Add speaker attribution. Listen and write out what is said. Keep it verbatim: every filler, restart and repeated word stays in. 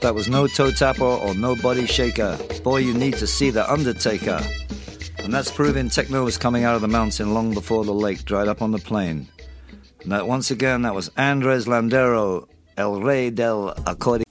Speaker 1: that was no toe tapper or no body shaker. Boy, you need to see the Undertaker. And that's proving techno was coming out of the mountain long before the lake dried up on the plain. And that once again, that was Andres Landero, El Rey del Accordion.